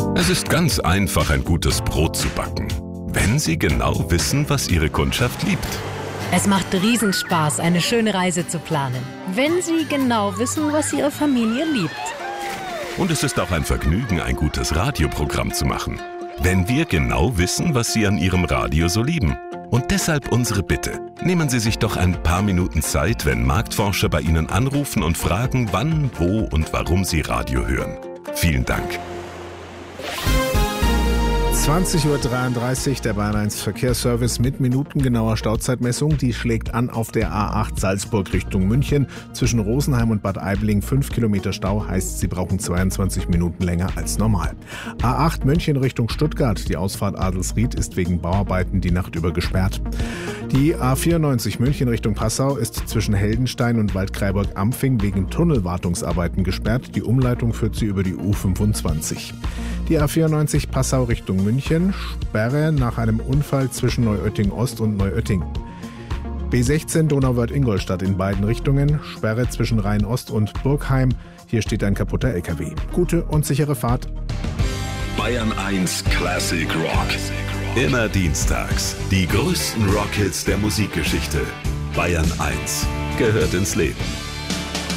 Es ist ganz einfach, ein gutes Brot zu backen, wenn Sie genau wissen, was Ihre Kundschaft liebt. Es macht Riesenspaß, eine schöne Reise zu planen, wenn Sie genau wissen, was Ihre Familie liebt. Und es ist auch ein Vergnügen, ein gutes Radioprogramm zu machen, wenn wir genau wissen, was Sie an Ihrem Radio so lieben. Und deshalb unsere Bitte. Nehmen Sie sich doch ein paar Minuten Zeit, wenn Marktforscher bei Ihnen anrufen und fragen, wann, wo und warum Sie Radio hören. Vielen Dank. 20:33 Uhr, der Bayern 1 Verkehrsservice mit minutengenauer Stauzeitmessung. Die schlägt an auf der A8 Salzburg Richtung München. Zwischen Rosenheim und Bad Aibling 5 Kilometer Stau, heißt, Sie brauchen 22 Minuten länger als normal. A8 München Richtung Stuttgart. Die Ausfahrt Adelsried ist wegen Bauarbeiten die Nacht über gesperrt. Die A94 München Richtung Passau ist zwischen Heldenstein und Waldkraiburg-Ampfing wegen Tunnelwartungsarbeiten gesperrt. Die Umleitung führt sie über die U25. Die A94 Passau Richtung München, Sperre nach einem Unfall zwischen Neuötting Ost und Neuötting. B16 Donauwörth-Ingolstadt in beiden Richtungen, Sperre zwischen Rhein-Ost und Burgheim. Hier steht ein kaputter LKW. Gute und sichere Fahrt. Bayern 1 Classic Rock. Immer dienstags. Die größten Rockhits der Musikgeschichte. Bayern 1 gehört ins Leben.